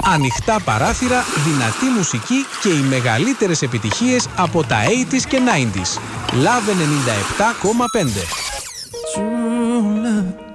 Ανοιχτά παράθυρα, δυνατή μουσική και οι μεγαλύτερες επιτυχίες από τα 80s και 90s. Love 97,5.